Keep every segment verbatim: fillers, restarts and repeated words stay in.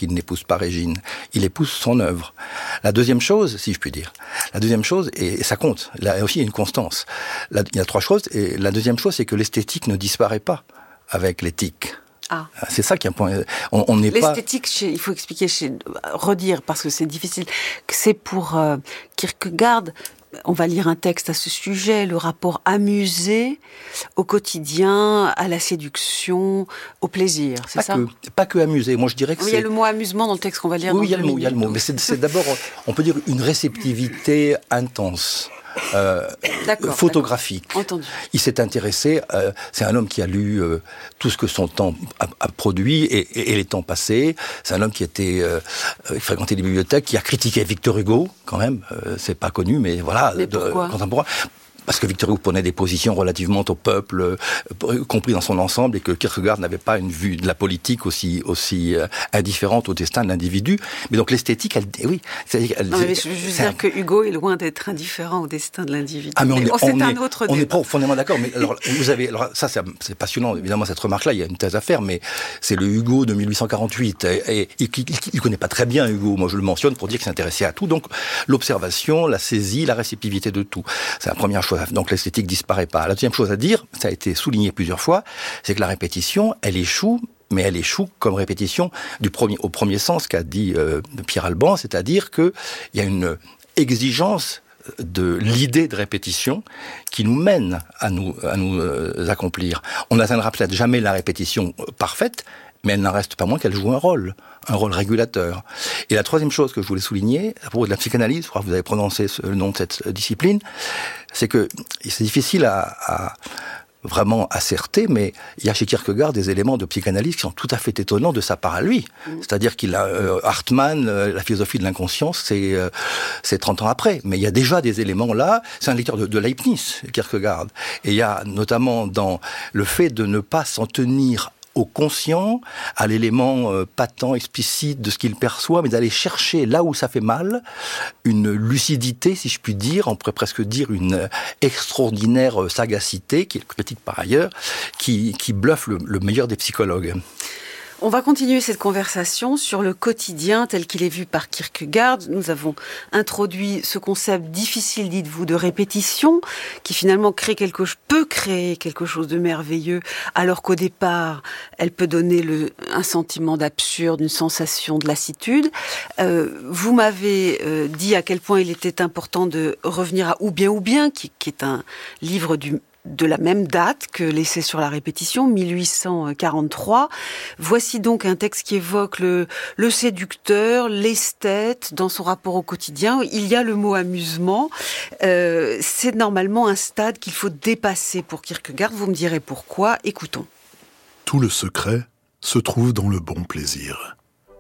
qu'il n'épouse pas Régine. Il épouse son œuvre. La deuxième chose, si je puis dire, la deuxième chose, et, et ça compte, là aussi il y a une constance. Là, il y a trois choses, et la deuxième chose, c'est que l'esthétique ne disparaît pas avec l'éthique. Ah. C'est ça qui est un point. On, on n'est L'esthétique, pas... chez, il faut expliquer, chez, redire, parce que c'est difficile, que c'est pour euh, Kierkegaard. On va lire un texte à ce sujet, le rapport amusé au quotidien, à la séduction, au plaisir, c'est pas ça que, Pas que amusé, moi je dirais que oui, c'est... Il y a le mot amusement dans le texte qu'on va lire. Oui, dans il y a le mot, il y a le mot, mais c'est, c'est d'abord, on peut dire, une réceptivité intense. Euh, d'accord, photographique. D'accord. Entendu. Il s'est intéressé, euh, c'est un homme qui a lu euh, tout ce que son temps a, a produit et, et, et les temps passés. C'est un homme qui était euh, fréquenté les bibliothèques, qui a critiqué Victor Hugo, quand même, euh, c'est pas connu, mais voilà, mais de, pourquoi contemporain. Parce que Victor Hugo prenait des positions relativement au peuple, euh, compris dans son ensemble, et que Kierkegaard n'avait pas une vue de la politique aussi aussi euh, indifférente au destin de l'individu. Mais donc l'esthétique, elle, oui, c'est-à-dire, elle, non, mais je, je veux dire un... que Hugo est loin d'être indifférent au destin de l'individu. Ah, mais on est, oh, c'est on un est, autre on débat. est profondément d'accord. Mais alors, vous avez, alors ça, c'est, c'est passionnant. Évidemment, cette remarque-là, il y a une thèse à faire, mais c'est le Hugo de mille huit cent quarante-huit. Et, et il, il, il connaît pas très bien Hugo. Moi, je le mentionne pour dire qu'il s'intéressait à tout. Donc, l'observation, la saisie, la réceptivité de tout. C'est la première chose. Donc, l'esthétique disparaît pas. La deuxième chose à dire, ça a été souligné plusieurs fois, c'est que la répétition, elle échoue, mais elle échoue comme répétition du premier, au premier sens qu'a dit euh, Pierre Alban, c'est-à-dire qu'il y a une exigence de l'idée de répétition qui nous mène à nous, à nous euh, accomplir. On n'atteindra peut-être jamais la répétition parfaite, mais elle n'en reste pas moins qu'elle joue un rôle, un rôle régulateur. Et la troisième chose que je voulais souligner, à propos de la psychanalyse, je crois que vous avez prononcé ce, le nom de cette discipline, c'est que c'est difficile à, à vraiment asserter, mais il y a chez Kierkegaard des éléments de psychanalyse qui sont tout à fait étonnants de sa part à lui. Mmh. C'est-à-dire qu'il a euh, Hartmann, euh, la philosophie de l'inconscience, c'est euh, c'est trente ans après, mais il y a déjà des éléments là. C'est un lecteur de, de Leibniz, Kierkegaard, et il y a notamment dans le fait de ne pas s'en tenir au conscient, à l'élément euh, patent, explicite de ce qu'il perçoit, mais d'aller chercher là où ça fait mal, une lucidité, si je puis dire, on pourrait presque dire une extraordinaire sagacité, qui est critique par ailleurs, qui, qui bluffe le, le meilleur des psychologues. On va continuer cette conversation sur le quotidien tel qu'il est vu par Kierkegaard. Nous avons introduit ce concept difficile, dites-vous, de répétition, qui finalement crée quelque chose, peut créer quelque chose de merveilleux, alors qu'au départ, elle peut donner le, un sentiment d'absurde, une sensation de lassitude. Euh, vous m'avez euh, dit à quel point il était important de revenir à Ou bien ou bien, qui, qui est un livre du de la même date que l'essai sur la répétition, mille huit cent quarante-trois. Voici donc un texte qui évoque le, le séducteur, l'esthète dans son rapport au quotidien. Il y a le mot amusement. Euh, c'est normalement un stade qu'il faut dépasser pour Kierkegaard. Vous me direz pourquoi. Écoutons. Tout le secret se trouve dans le bon plaisir.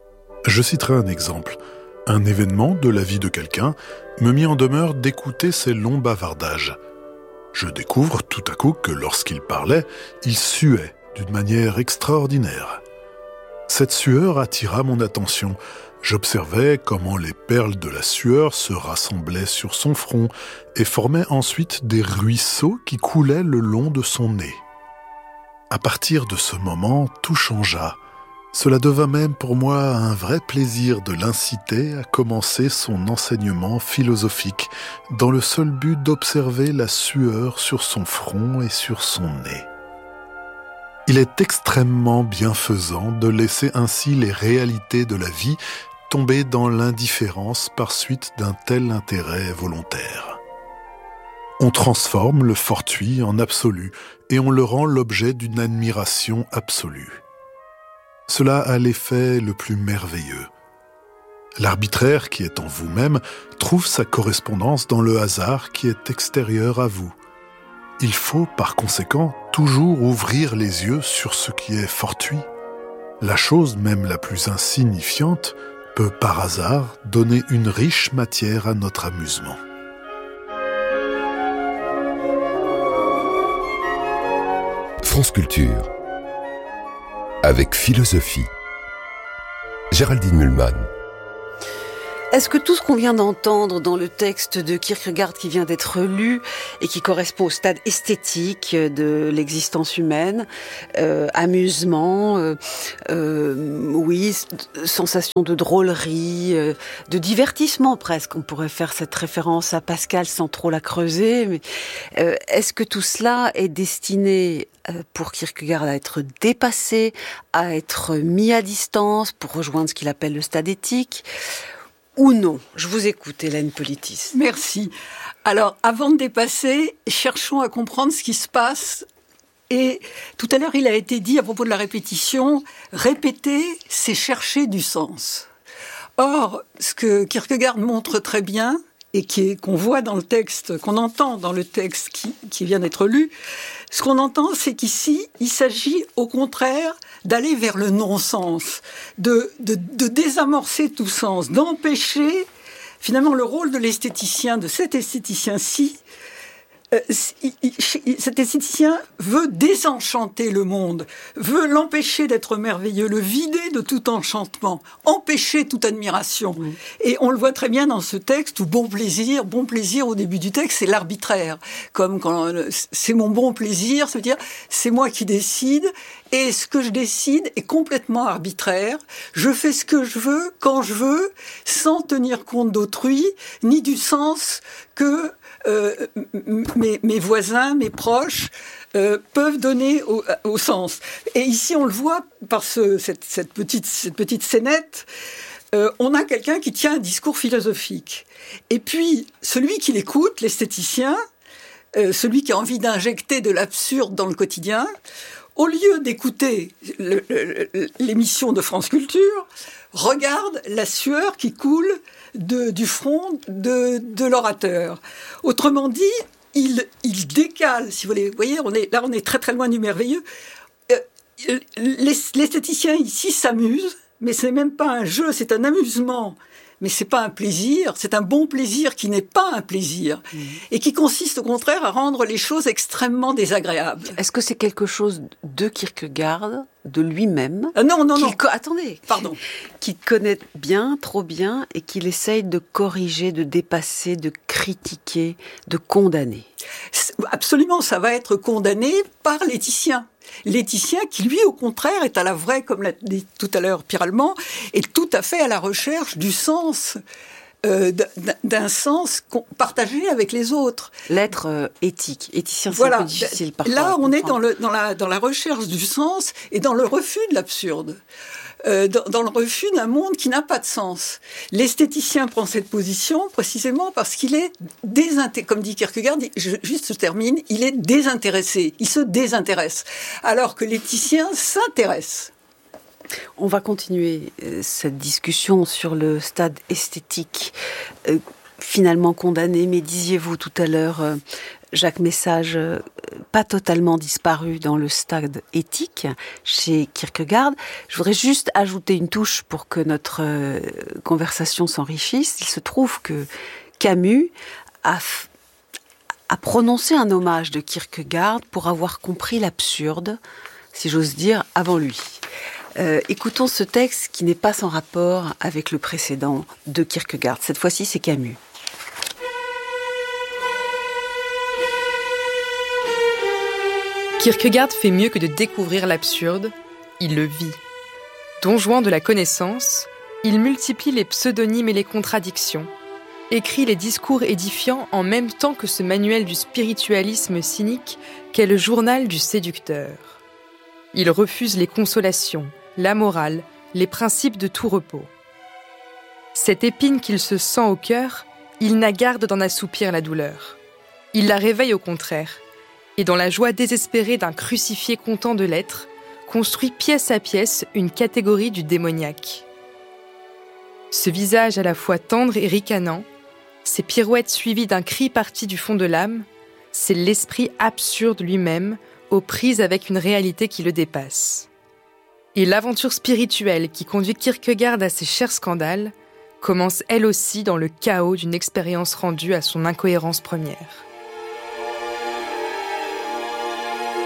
Je citerai un exemple. Un événement de la vie de quelqu'un me mit en demeure d'écouter ses longs bavardages. Je découvre tout à coup que lorsqu'il parlait, il suait d'une manière extraordinaire. Cette sueur attira mon attention. J'observais comment les perles de la sueur se rassemblaient sur son front et formaient ensuite des ruisseaux qui coulaient le long de son nez. À partir de ce moment, tout changea. Cela devint même pour moi un vrai plaisir de l'inciter à commencer son enseignement philosophique dans le seul but d'observer la sueur sur son front et sur son nez. Il est extrêmement bienfaisant de laisser ainsi les réalités de la vie tomber dans l'indifférence par suite d'un tel intérêt volontaire. On transforme le fortuit en absolu et on le rend l'objet d'une admiration absolue. Cela a l'effet le plus merveilleux. L'arbitraire qui est en vous-même trouve sa correspondance dans le hasard qui est extérieur à vous. Il faut, par conséquent, toujours ouvrir les yeux sur ce qui est fortuit. La chose même la plus insignifiante peut, par hasard, donner une riche matière à notre amusement. France Culture avec philosophie. Géraldine Mühlmann. Est-ce que tout ce qu'on vient d'entendre dans le texte de Kierkegaard qui vient d'être lu et qui correspond au stade esthétique de l'existence humaine, euh, amusement, euh, euh, oui, sensation de drôlerie, euh, de divertissement presque, on pourrait faire cette référence à Pascal sans trop la creuser, mais euh, est-ce que tout cela est destiné euh, pour Kierkegaard à être dépassé, à être mis à distance pour rejoindre ce qu'il appelle le stade éthique ? Ou non? Je vous écoute, Hélène Politis. Merci. Alors, avant de dépasser, cherchons à comprendre ce qui se passe. Et tout à l'heure, il a été dit à propos de la répétition, répéter, c'est chercher du sens. Or, ce que Kierkegaard montre très bien, et qui est, qu'on voit dans le texte, qu'on entend dans le texte qui, qui vient d'être lu, ce qu'on entend, c'est qu'ici, il s'agit au contraire d'aller vers le non-sens, de, de, de désamorcer tout sens, d'empêcher, finalement, le rôle de l'esthéticien, de cet esthéticien-ci. Euh, il, il, cet esthéticien veut désenchanter le monde, veut l'empêcher d'être merveilleux, le vider de tout enchantement, empêcher toute admiration. Oui. Et on le voit très bien dans ce texte où bon plaisir, bon plaisir au début du texte, c'est l'arbitraire. Comme quand c'est mon bon plaisir, ça veut dire c'est moi qui décide. Et ce que je décide est complètement arbitraire. Je fais ce que je veux, quand je veux, sans tenir compte d'autrui, ni du sens que euh, mes, mes voisins, mes proches euh, peuvent donner au, au sens. Et ici, on le voit par ce, cette, cette, petite, cette petite scénette. Euh, on a quelqu'un qui tient un discours philosophique. Et puis, celui qui l'écoute, l'esthéticien, euh, celui qui a envie d'injecter de l'absurde dans le quotidien, au lieu d'écouter le, le, l'émission de France Culture, regarde la sueur qui coule de, du front de, de l'orateur. Autrement dit, il, il décale, si vous voulez. Vous voyez, on est, là, on est très très loin du merveilleux. Euh, l'esthéticien ici s'amuse, mais ce n'est même pas un jeu, c'est un amusement. Mais c'est pas un plaisir, c'est un bon plaisir qui n'est pas un plaisir mmh. et qui consiste au contraire à rendre les choses extrêmement désagréables. Est-ce que c'est quelque chose de Kierkegaard, de lui-même euh, Non, non, non. Co- Attendez. Pardon. Qu'il connaît bien, trop bien, et qu'il essaye de corriger, de dépasser, de critiquer, de condamner. Absolument, ça va être condamné par l'éthicien. L'éthicien qui, lui, au contraire, est à la vraie, comme l'a dit tout à l'heure Pierre Allemand, est tout à fait à la recherche du sens, euh, d'un, d'un sens partagé avec les autres. L'être euh, éthique, éthicien, c'est voilà. un peu difficile parfois. Là, on est dans, le, dans, la, dans la recherche du sens et dans le refus de l'absurde. Euh, dans, dans le refus d'un monde qui n'a pas de sens. L'esthéticien prend cette position précisément parce qu'il est désintéressé, comme dit Kierkegaard, je, juste je termine, il est désintéressé, il se désintéresse, alors que l'éthicien s'intéresse. On va continuer euh, cette discussion sur le stade esthétique, euh, finalement condamné, mais disiez-vous tout à l'heure, euh, Jacques Message, euh, pas totalement disparu dans le stade éthique chez Kierkegaard. Je voudrais juste ajouter une touche pour que notre euh, conversation s'enrichisse. Il se trouve que Camus a, f- a prononcé un hommage de Kierkegaard pour avoir compris l'absurde, si j'ose dire, avant lui. Euh, écoutons ce texte qui n'est pas sans rapport avec le précédent de Kierkegaard. Cette fois-ci, c'est Camus. Kierkegaard fait mieux que de découvrir l'absurde, il le vit. Don Juan de la connaissance, il multiplie les pseudonymes et les contradictions, écrit les discours édifiants en même temps que ce manuel du spiritualisme cynique qu'est le journal du séducteur. Il refuse les consolations, la morale, les principes de tout repos. Cette épine qu'il se sent au cœur, il n'a garde d'en assoupir la douleur. Il la réveille au contraire, et dans la joie désespérée d'un crucifié content de l'être, construit pièce à pièce une catégorie du démoniaque. Ce visage à la fois tendre et ricanant, ces pirouettes suivies d'un cri parti du fond de l'âme, c'est l'esprit absurde lui-même, aux prises avec une réalité qui le dépasse. Et l'aventure spirituelle qui conduit Kierkegaard à ses chers scandales commence elle aussi dans le chaos d'une expérience rendue à son incohérence première.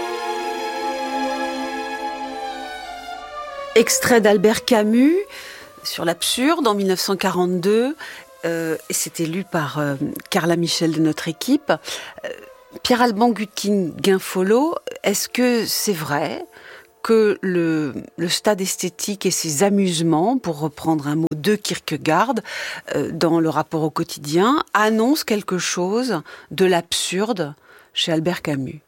Extrait d'Albert Camus, sur l'absurde en mille neuf cent quarante-deux, euh, et c'était lu par euh, Carla Michel de notre équipe. Euh, Pierre-Alban Gutkin-Guinfolot, est-ce que c'est vrai que le, le stade esthétique et ses amusements, pour reprendre un mot de Kierkegaard, euh, dans le rapport au quotidien, annoncent quelque chose de l'absurde chez Albert Camus?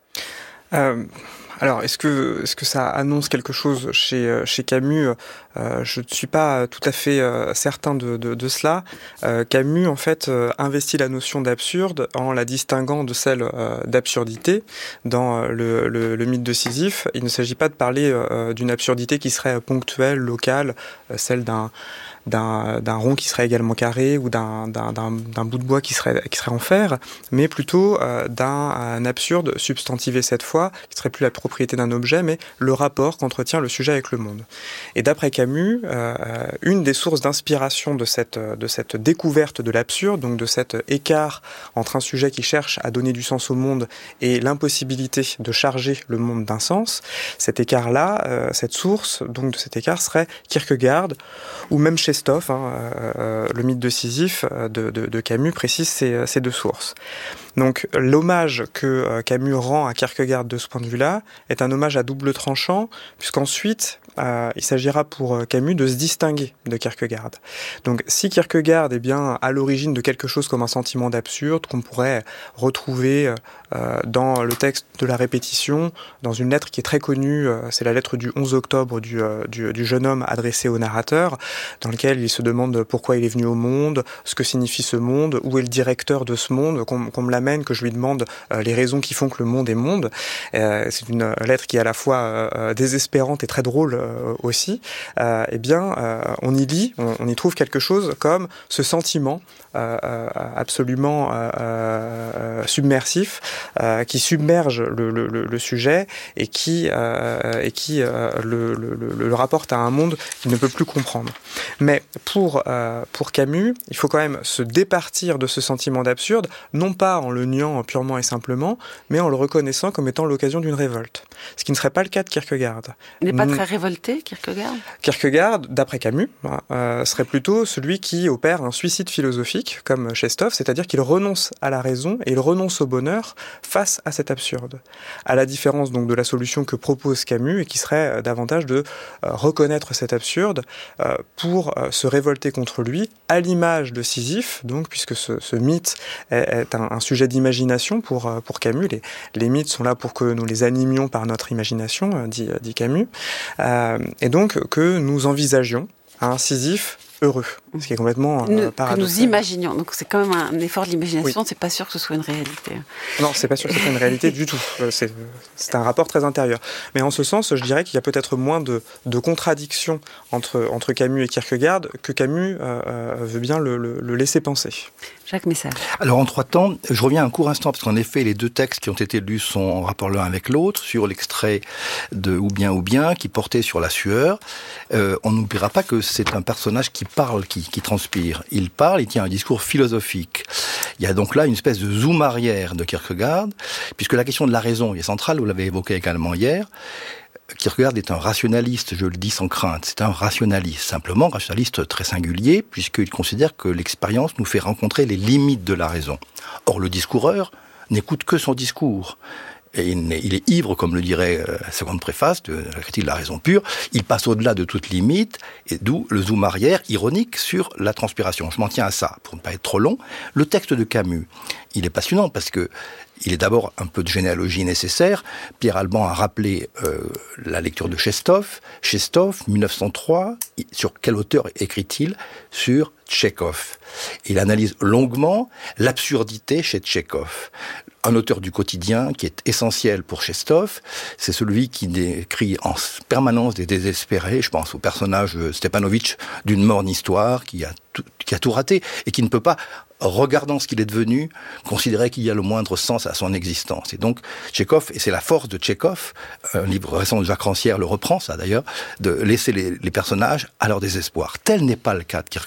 euh... Alors, est-ce que, est-ce que ça annonce quelque chose chez, chez Camus ? euh, Je ne suis pas tout à fait euh, certain de, de, de cela. Euh, Camus, en fait, euh, investit la notion d'absurde en la distinguant de celle euh, d'absurdité. Dans euh, le, le, le mythe de Sisyphe, il ne s'agit pas de parler euh, d'une absurdité qui serait ponctuelle, locale, euh, celle d'un... D'un, d'un rond qui serait également carré ou d'un, d'un, d'un, d'un bout de bois qui serait, qui serait en fer, mais plutôt euh, d'un un absurde substantivé cette fois, qui serait plus la propriété d'un objet, mais le rapport qu'entretient le sujet avec le monde. Et d'après Camus, euh, une des sources d'inspiration de cette, de cette découverte de l'absurde, donc de cet écart entre un sujet qui cherche à donner du sens au monde et l'impossibilité de charger le monde d'un sens, cet écart-là, euh, cette source donc de cet écart serait Kierkegaard, ou même chez Stoff, hein, euh, le mythe de Sisyphe de, de, de Camus précise ces, ces deux sources. Donc l'hommage que euh, Camus rend à Kierkegaard de ce point de vue-là est un hommage à double tranchant, puisqu'ensuite euh, il s'agira pour Camus de se distinguer de Kierkegaard. Donc si Kierkegaard est bien à l'origine de quelque chose comme un sentiment d'absurde qu'on pourrait retrouver euh, dans le texte de la répétition, dans une lettre qui est très connue, euh, c'est la lettre du onze octobre du, euh, du, du jeune homme adressée au narrateur, dans lequel il se demande pourquoi il est venu au monde, ce que signifie ce monde, où est le directeur de ce monde, qu'on, qu'on me l'amène, que je lui demande euh, les raisons qui font que le monde est monde. Euh, c'est une lettre qui est à la fois euh, désespérante et très drôle euh, aussi. Euh, eh bien, euh, on y lit, on, on y trouve quelque chose comme ce sentiment euh, euh, absolument euh, euh, submersif euh, qui submerge le, le, le sujet et qui, euh, et qui euh, le, le, le, le rapporte à un monde qu'il ne peut plus comprendre. Mais pour, euh, pour Camus, il faut quand même se départir de ce sentiment d'absurde, non pas en le niant purement et simplement, mais en le reconnaissant comme étant l'occasion d'une révolte. Ce qui ne serait pas le cas de Kierkegaard. Il n'est pas très révolté, Kierkegaard ? Kierkegaard, d'après Camus, euh, serait plutôt celui qui opère un suicide philosophique, comme chez Stoff, c'est-à-dire qu'il renonce à la raison et il renonce au bonheur face à cet absurde. À la différence donc de la solution que propose Camus, et qui serait davantage de euh, reconnaître cet absurde euh, pour euh, se révolter contre lui, à l'image de Sisyphe, donc, puisque ce, ce mythe est, est un, un sujet d'imagination pour, euh, pour Camus. Les, les mythes sont là pour que nous les animions par notre imagination, euh, dit, dit Camus, euh, et donc que nous envisagions un Sisyphe heureux, ce qui est complètement euh, paradoxal. Que nous imaginions. Donc c'est quand même un effort de l'imagination, oui. C'est pas sûr que ce soit une réalité. Non, c'est pas sûr que ce soit une réalité du tout. C'est, c'est un rapport très intérieur. Mais en ce sens, je dirais qu'il y a peut-être moins de, de contradictions entre, entre Camus et Kierkegaard que Camus euh, veut bien le, le, le laisser penser. Jacques Messal. Alors en trois temps, je reviens un court instant, parce qu'en effet, les deux textes qui ont été lus sont en rapport l'un avec l'autre, sur l'extrait de Ou bien ou bien, qui portait sur la sueur. Euh, on n'oubliera pas que c'est un personnage qui parle, qui, qui transpire. Il parle, il tient un discours philosophique. Il y a donc là une espèce de zoom arrière de Kierkegaard, puisque la question de la raison est centrale, vous l'avez évoqué également hier. Kierkegaard est un rationaliste, je le dis sans crainte, c'est un rationaliste, simplement rationaliste très singulier, puisqu'il considère que l'expérience nous fait rencontrer les limites de la raison. Or, le discoureur n'écoute que son discours. Et il est ivre, comme le dirait la seconde préface de la critique de la raison pure, il passe au-delà de toute limite, et d'où le zoom arrière ironique sur la transpiration. Je m'en tiens à ça, pour ne pas être trop long. Le texte de Camus, il est passionnant, parce que il est d'abord un peu de généalogie nécessaire. Pierre Alban a rappelé euh, la lecture de Chestov. Chestov, mille neuf cent trois, sur quel auteur écrit-il ? Sur Tchekhov. Il analyse longuement l'absurdité chez Tchekhov. Un auteur du quotidien qui est essentiel pour Chestov, c'est celui qui décrit en permanence des désespérés. Je pense au personnage Stepanovitch d'une morne histoire qui a tout, qui a tout raté et qui ne peut pas, regardant ce qu'il est devenu, considérer qu'il y a le moindre sens à son existence. Et donc, Tchekhov, et c'est la force de Tchekhov, un livre récent de Jacques Rancière le reprend, ça d'ailleurs, de laisser les, les personnages à leur désespoir. Tel n'est pas le cas de Kierkegaard.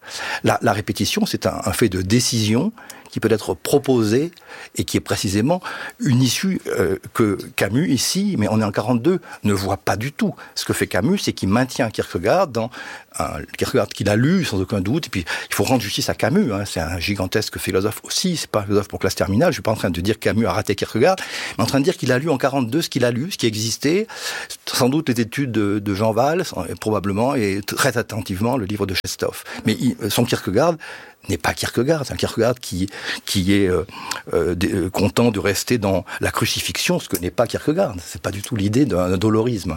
La, la répétition, c'est un, un fait de décision qui peut être proposé et qui est précisément une issue euh, que Camus, ici, mais on est en quarante-deux, ne voit pas du tout. Ce que fait Camus, c'est qu'il maintient Kierkegaard dans un Kierkegaard qu'il a lu, sans aucun doute, et puis il faut rendre justice à Camus, hein, c'est un gigantesque philosophe aussi, c'est pas un philosophe pour classe terminale, je suis pas en train de dire que Camus a raté Kierkegaard, mais en train de dire qu'il a lu en quarante-deux ce qu'il a lu, ce qui existait, sans doute les études de, de Jean Valls, probablement, et très attentivement le livre de Chestov. Mais il, son Kierkegaard n'est pas Kierkegaard, c'est un Kierkegaard qui, qui est euh, euh, de, content de rester dans la crucifixion, ce que n'est pas Kierkegaard. C'est pas du tout l'idée d'un dolorisme.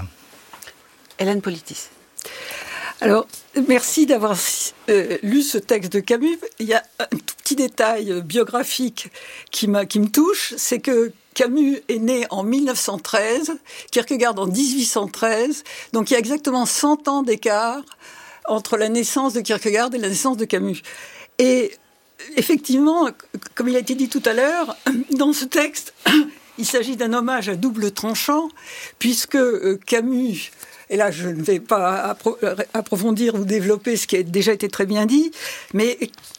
Hélène Politis. Alors, merci d'avoir euh, lu ce texte de Camus. Il y a un tout petit détail biographique qui, m'a, qui me touche, c'est que Camus est né en mille neuf cent treize, Kierkegaard en dix-huit cent treize, donc il y a exactement cent ans d'écart entre la naissance de Kierkegaard et la naissance de Camus. Et effectivement, comme il a été dit tout à l'heure, dans ce texte, il s'agit d'un hommage à double tranchant, puisque Camus, et là je ne vais pas approfondir ou développer ce qui a déjà été très bien dit, mais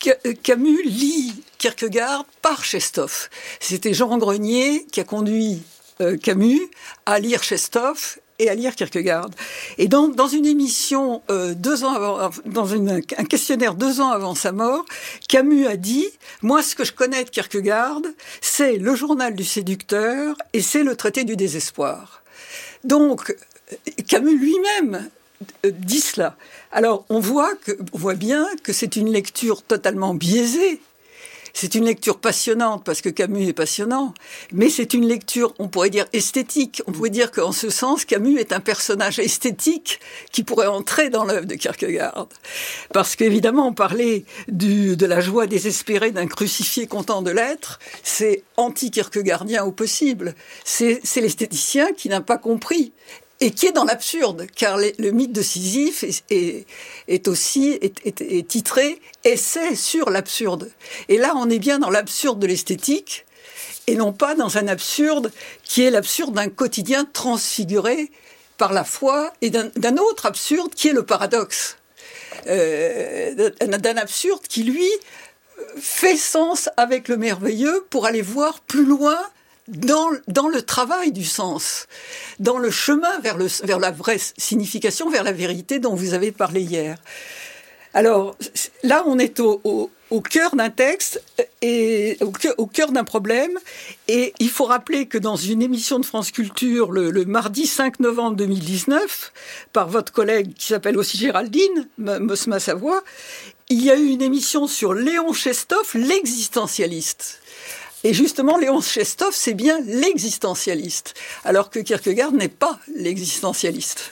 Camus lit Kierkegaard par Chestov. C'était Jean Grenier qui a conduit Camus à lire Chestov et à lire Kierkegaard. Et dans, dans une émission, euh, deux ans avant, dans une, un questionnaire deux ans avant sa mort, Camus a dit « Moi, ce que je connais de Kierkegaard, c'est le journal du séducteur et c'est le traité du désespoir. » Donc, Camus lui-même dit cela. Alors, on voit, que, on voit bien que c'est une lecture totalement biaisée. C'est une lecture passionnante, parce que Camus est passionnant, mais c'est une lecture, on pourrait dire, esthétique. On pourrait dire qu'en ce sens, Camus est un personnage esthétique qui pourrait entrer dans l'œuvre de Kierkegaard. Parce qu'évidemment, parler du, de la joie désespérée d'un crucifié content de l'être, c'est anti-kierkegaardien au possible. C'est, c'est l'esthéticien qui n'a pas compris. Et qui est dans l'absurde, car les, le mythe de Sisyphe est, est, est aussi est, est, est titré « Essai sur l'absurde ». Et là, on est bien dans l'absurde de l'esthétique, et non pas dans un absurde qui est l'absurde d'un quotidien transfiguré par la foi, et d'un, d'un autre absurde qui est le paradoxe. Euh, d'un absurde qui, lui, fait sens avec le merveilleux pour aller voir plus loin Dans, dans le travail du sens, dans le chemin vers, le, vers la vraie signification, vers la vérité dont vous avez parlé hier. Alors là, on est au, au, au cœur d'un texte et au cœur, au cœur d'un problème. Et il faut rappeler que dans une émission de France Culture, le, le mardi cinq novembre deux mille dix-neuf, par votre collègue qui s'appelle aussi Géraldine Mosma-Savoie, il y a eu une émission sur Léon Chestov, l'existentialiste. Et justement, Léon Chestov, c'est bien l'existentialiste, alors que Kierkegaard n'est pas l'existentialiste.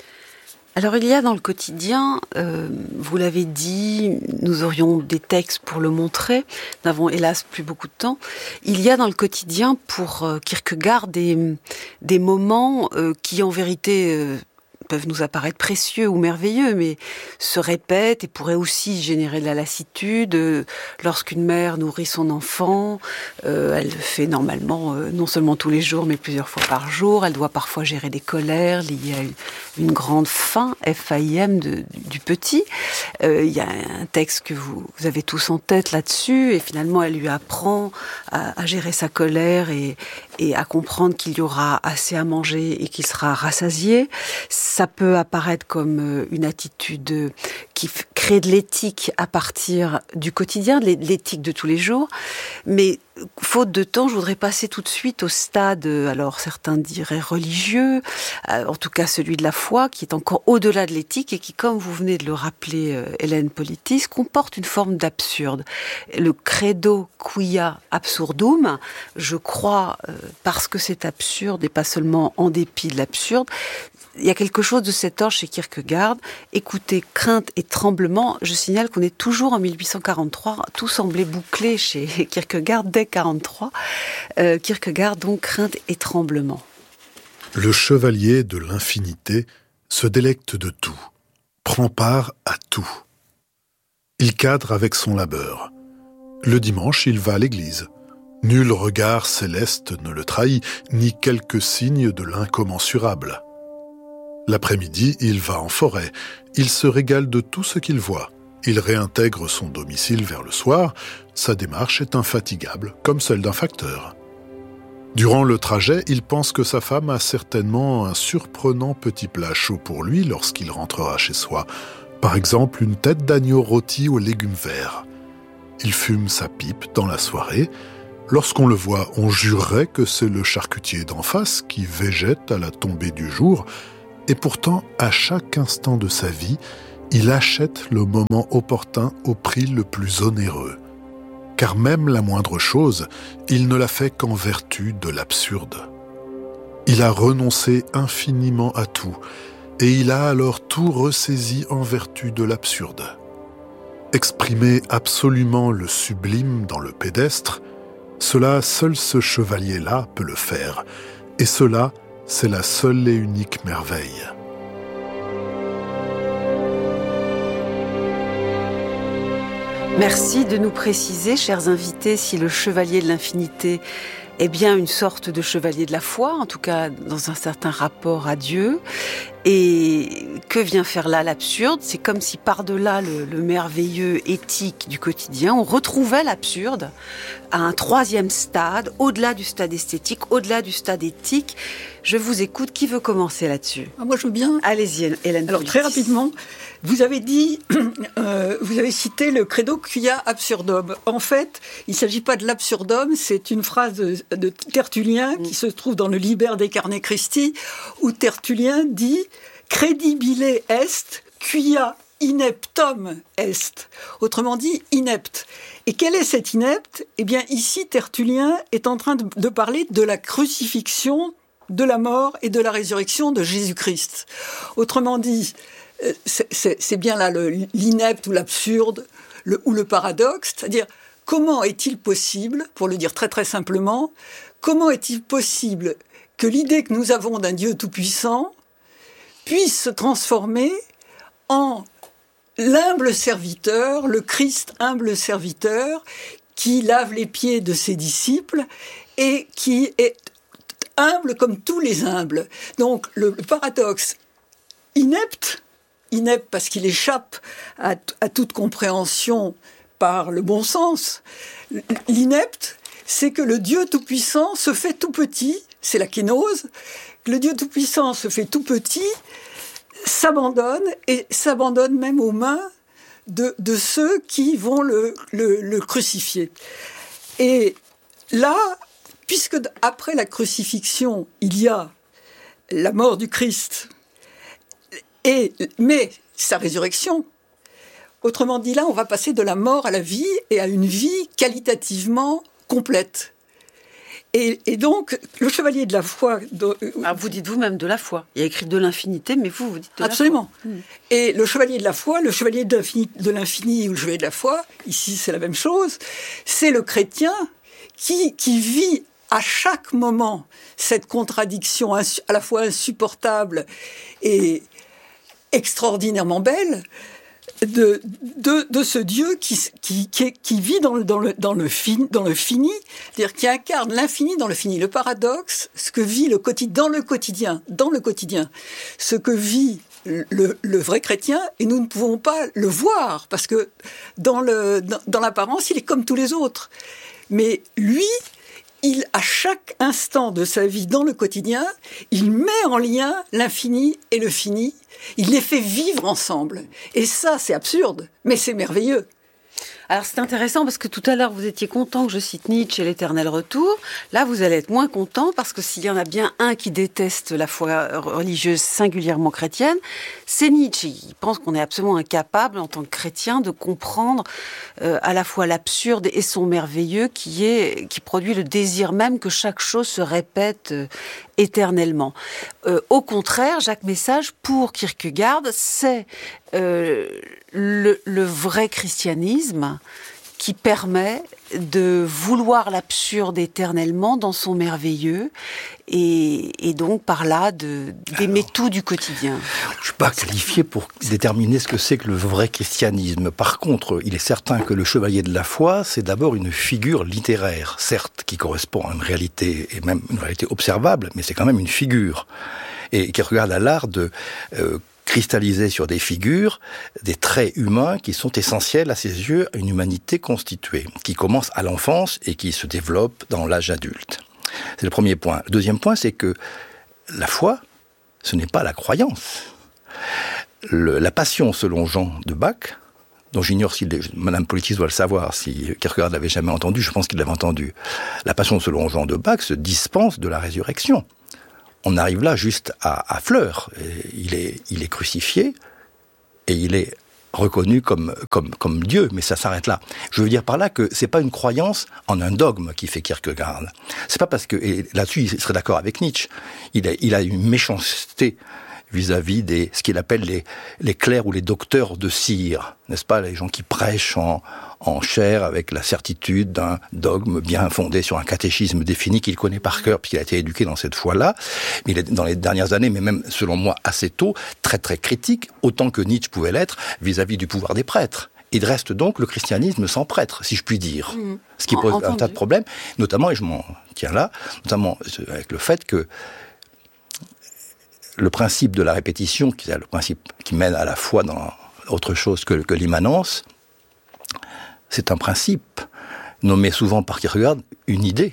Alors il y a dans le quotidien, euh, vous l'avez dit, nous aurions des textes pour le montrer, nous n'avons hélas plus beaucoup de temps, il y a dans le quotidien pour euh, Kierkegaard des, des moments euh, qui en vérité euh, peuvent nous apparaître précieux ou merveilleux, mais se répètent et pourraient aussi générer de la lassitude. Euh, lorsqu'une mère nourrit son enfant, euh, elle le fait normalement euh, non seulement tous les jours, mais plusieurs fois par jour. Elle doit parfois gérer des colères liées à une, une grande faim, F A I M, de, du, du petit. Euh, il y a un texte que vous, vous avez tous en tête là-dessus, et finalement elle lui apprend à, à gérer sa colère et, et à comprendre qu'il y aura assez à manger et qu'il sera rassasié. Ça peut apparaître comme une attitude qui crée de l'éthique à partir du quotidien, de l'éthique de tous les jours. Mais faute de temps, je voudrais passer tout de suite au stade, alors certains diraient religieux, en tout cas celui de la foi, qui est encore au-delà de l'éthique et qui, comme vous venez de le rappeler, Hélène Politis, comporte une forme d'absurde. Le credo quia absurdum, je crois, parce que c'est absurde et pas seulement en dépit de l'absurde. Il y a quelque chose de cet ordre chez Kierkegaard. Écoutez, crainte et tremblement. Je signale qu'on est toujours en mille huit cent quarante-trois. Tout semblait bouclé chez Kierkegaard dès quarante-trois. Euh, Kierkegaard, donc, crainte et tremblement. Le chevalier de l'infinité se délecte de tout, prend part à tout. Il cadre avec son labeur. Le dimanche, il va à l'église. Nul regard céleste ne le trahit, ni quelque signe de l'incommensurable. L'après-midi, il va en forêt. Il se régale de tout ce qu'il voit. Il réintègre son domicile vers le soir. Sa démarche est infatigable, comme celle d'un facteur. Durant le trajet, il pense que sa femme a certainement un surprenant petit plat chaud pour lui lorsqu'il rentrera chez soi. Par exemple, une tête d'agneau rôtie aux légumes verts. Il fume sa pipe dans la soirée. Lorsqu'on le voit, on jurerait que c'est le charcutier d'en face qui végète à la tombée du jour. Et pourtant, à chaque instant de sa vie, il achète le moment opportun au prix le plus onéreux. Car même la moindre chose, il ne la fait qu'en vertu de l'absurde. Il a renoncé infiniment à tout, et il a alors tout ressaisi en vertu de l'absurde. Exprimer absolument le sublime dans le pédestre, cela, seul ce chevalier-là peut le faire, et cela, c'est la seule et unique merveille. Merci de nous préciser, chers invités, si le chevalier de l'infinité est bien une sorte de chevalier de la foi, en tout cas dans un certain rapport à Dieu. Et que vient faire là l'absurde ? C'est comme si par-delà le, le merveilleux éthique du quotidien, on retrouvait l'absurde à un troisième stade, au-delà du stade esthétique, au-delà du stade éthique. Je vous écoute. Qui veut commencer là-dessus ? Ah, moi, je veux bien. Allez-y, Hélène. Alors, très rapidement, vous avez dit, euh, vous avez cité le credo quia absurdum. En fait, il ne s'agit pas de l'absurdum, c'est une phrase de, de Tertullien qui se trouve dans le Liber de Carne Christi, où Tertullien dit « Credibile est, quia ineptum est ». Autrement dit, inepte. Et quel est cet inepte ? Eh bien, ici, Tertullien est en train de, de parler de la crucifixion, de la mort et de la résurrection de Jésus-Christ. Autrement dit, c'est, c'est, c'est bien là le, l'inepte ou l'absurde le, ou le paradoxe, c'est-à-dire comment est-il possible, pour le dire très très simplement, comment est-il possible que l'idée que nous avons d'un Dieu tout-puissant puisse se transformer en l'humble serviteur, le Christ humble serviteur, qui lave les pieds de ses disciples et qui est humble comme tous les humbles. Donc le, le paradoxe inepte, inepte parce qu'il échappe à, à toute compréhension par le bon sens, l'inepte, c'est que le Dieu tout-puissant se fait tout petit, c'est la kénose, le Dieu tout-puissant se fait tout petit, s'abandonne, et s'abandonne même aux mains de, de ceux qui vont le, le, le crucifier. Et là, puisque après la crucifixion, il y a la mort du Christ, et, mais sa résurrection, autrement dit là, on va passer de la mort à la vie et à une vie qualitativement complète. Et, et donc, le chevalier de la foi... De, Alors vous dites vous-même de la foi. Il y a écrit de l'infinité, mais vous, vous dites de absolument. La foi. Mmh. Et le chevalier de la foi, le chevalier de l'infini, de l'infini ou le chevalier de la foi, ici c'est la même chose, c'est le chrétien qui, qui vit à chaque moment cette contradiction à la fois insupportable et extraordinairement belle de, de, de ce Dieu qui, qui, qui, qui vit dans le, dans, le, dans, le fin, dans le fini, c'est-à-dire qui incarne l'infini dans le fini. Le paradoxe, ce que vit le quotidien, dans le quotidien, dans le quotidien, ce que vit le, le vrai chrétien, et nous ne pouvons pas le voir, parce que dans, le, dans, dans l'apparence, il est comme tous les autres. Mais lui, il, à chaque instant de sa vie dans le quotidien, il met en lien l'infini et le fini. Il les fait vivre ensemble. Et ça, c'est absurde, mais c'est merveilleux. Alors c'est intéressant parce que tout à l'heure vous étiez content que je cite Nietzsche et l'éternel retour. Là vous allez être moins content parce que s'il y en a bien un qui déteste la foi religieuse singulièrement chrétienne, c'est Nietzsche. Il pense qu'on est absolument incapable en tant que chrétien de comprendre euh, à la fois l'absurde et son merveilleux qui est qui produit le désir même que chaque chose se répète euh, éternellement. Euh, au contraire, Jacques Message, pour Kierkegaard, c'est euh, le, le vrai christianisme qui permet de vouloir l'absurde éternellement dans son merveilleux et, et donc par là de, d'aimer Alors, tout du quotidien. Je ne suis pas qualifié pour déterminer ce que c'est que le vrai christianisme. Par contre, il est certain que le chevalier de la foi, c'est d'abord une figure littéraire, certes, qui correspond à une réalité, et même une réalité observable, mais c'est quand même une figure. Et Kierkegaard a l'art de... Euh, cristalliser sur des figures des traits humains qui sont essentiels à ses yeux à une humanité constituée, qui commence à l'enfance et qui se développe dans l'âge adulte. C'est le premier point. Le deuxième point, c'est que la foi, ce n'est pas la croyance. Le, la passion, selon Jean de Bach, dont j'ignore si les, Madame Politis doit le savoir, si Kierkegaard l'avait jamais entendu, je pense qu'il l'avait entendu. La passion, selon Jean de Bach, se dispense de la résurrection. On arrive là juste à, à fleur. Et il est, il est crucifié et il est reconnu comme, comme, comme Dieu, mais ça s'arrête là. Je veux dire par là que c'est pas une croyance en un dogme qui fait Kierkegaard. C'est pas parce que, et là-dessus il serait d'accord avec Nietzsche, il a, il a une méchanceté vis-à-vis des, ce qu'il appelle les, les clercs ou les docteurs de cire, n'est-ce pas, les gens qui prêchent en, en chair avec la certitude d'un dogme bien fondé sur un catéchisme défini qu'il connaît par cœur, puisqu'il a été éduqué dans cette foi-là. Mais il est, dans les dernières années, mais même selon moi assez tôt, très très critique, autant que Nietzsche pouvait l'être, vis-à-vis du pouvoir des prêtres. Il reste donc le christianisme sans prêtre, si je puis dire. Mmh. Ce qui pose Entendu. un tas de problèmes, notamment, et je m'en tiens là, notamment avec le fait que le principe de la répétition, qui est le principe qui mène à la foi dans autre chose que, que l'immanence, c'est un principe nommé souvent par Kierkegaard une idée.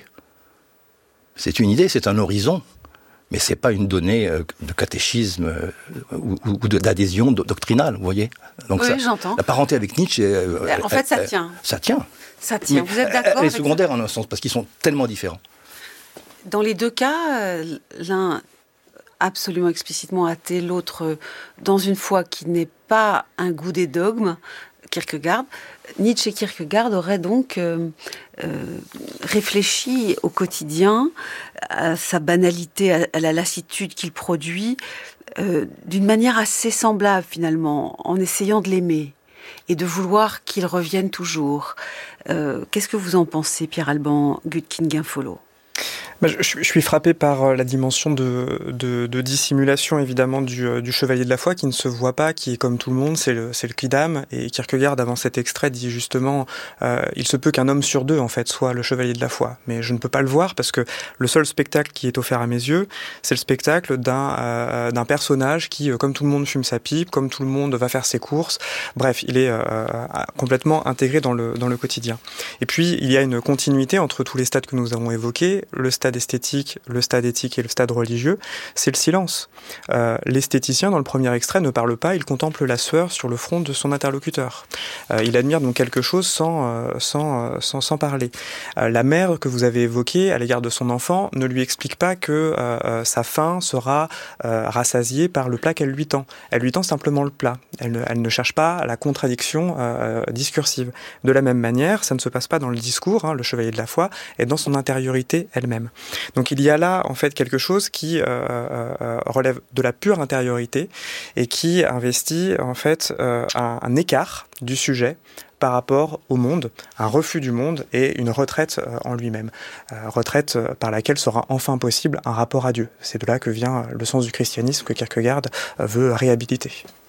C'est une idée, c'est un horizon, mais c'est pas une donnée de catéchisme ou, ou d'adhésion doctrinale, vous voyez. Donc oui, ça, j'entends. La parenté avec Nietzsche, euh, en fait, ça euh, tient. Ça tient. Ça tient. Mais vous êtes d'accord? Elle est secondaire en un sens parce qu'ils sont tellement différents. Dans les deux cas, l'un absolument explicitement athée, l'autre dans une foi qui n'est pas un goût des dogmes, Kierkegaard. Nietzsche et Kierkegaard auraient donc euh, euh, réfléchi au quotidien, à sa banalité, à, à la lassitude qu'il produit, euh, d'une manière assez semblable finalement, en essayant de l'aimer et de vouloir qu'il revienne toujours. Euh, qu'est-ce que vous en pensez, Pierre-Alban Gutkin-Guinfolot ? Je, je suis frappé par la dimension de, de, de dissimulation évidemment du, du chevalier de la foi qui ne se voit pas, qui est comme tout le monde, c'est le, c'est le quidam. Et Kierkegaard, avant cet extrait, dit justement euh, il se peut qu'un homme sur deux en fait soit le chevalier de la foi. Mais je ne peux pas le voir parce que le seul spectacle qui est offert à mes yeux, c'est le spectacle d'un, euh, d'un personnage qui, comme tout le monde, fume sa pipe, comme tout le monde va faire ses courses. Bref, il est euh, complètement intégré dans le, dans le quotidien. Et puis, il y a une continuité entre tous les stades que nous avons évoqués, le stade esthétique, le stade éthique et le stade religieux, c'est le silence. Euh, l'esthéticien, dans le premier extrait, ne parle pas, il contemple la sueur sur le front de son interlocuteur. Euh, il admire donc quelque chose sans, euh, sans, sans, sans parler. Euh, la mère que vous avez évoquée à l'égard de son enfant ne lui explique pas que euh, sa faim sera euh, rassasiée par le plat qu'elle lui tend. Elle lui tend simplement le plat. Elle ne, elle ne cherche pas la contradiction euh, discursive. De la même manière, ça ne se passe pas dans le discours, hein, le chevalier de la foi, et dans son intériorité elle-même. Donc il y a là en fait quelque chose qui euh, euh, relève de la pure intériorité et qui investit en fait euh, un, un écart du sujet par rapport au monde, un refus du monde et une retraite euh, en lui-même. Euh, retraite euh, par laquelle sera enfin possible un rapport à Dieu. C'est de là que vient le sens du christianisme que Kierkegaard euh, veut réhabiliter.